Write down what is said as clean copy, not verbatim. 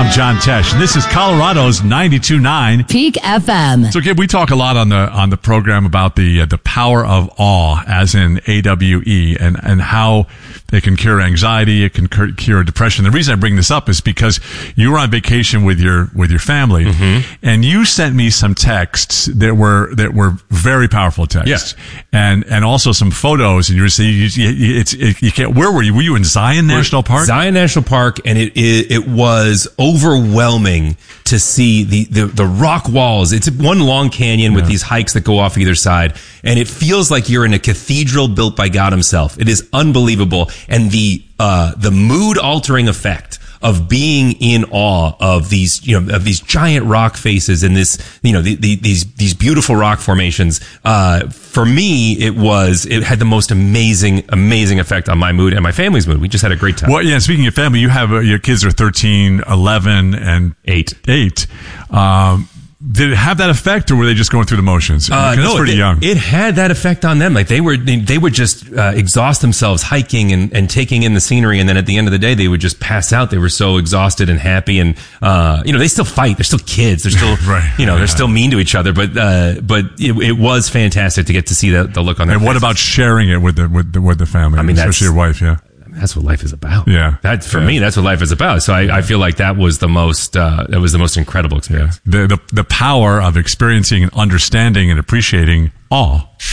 I'm John Tesh, and this is Colorado's 92.9 Peak FM. So, Gib, we talk a lot on the program about the power of awe, as in AWE, and how it can cure anxiety, it can cure depression. The reason I bring this up is because you were on vacation with your family, and you sent me some texts that were very powerful texts, and also some photos. And you were saying you can't. Where were you? Were you in Zion National Park? Zion National Park, and it was overwhelming to see the rock walls. It's one long canyon with these hikes that go off either side, and it feels like you're in a cathedral built by God himself. It is unbelievable, and the mood altering effect of being in awe of these giant rock faces and these beautiful rock formations. For me, it had the most amazing effect on my mood and my family's mood. We just had a great time. Well, yeah. Speaking of family, you have your kids are 13, 11, and 8. Did it have that effect, or were they just going through the motions? No, pretty young. It had that effect on them. Like they would just exhaust themselves hiking and taking in the scenery, and then at the end of the day, they would just pass out. They were so exhausted and happy, and they still fight. They're still kids. They're still they're still mean to each other. But it was fantastic to get to see the look on their faces. What about sharing it with the family? I mean, especially your wife. Yeah. That's what life is about. Yeah. For me, that's what life is about. So I feel like that was the most incredible experience. The power of experiencing and understanding and appreciating awe.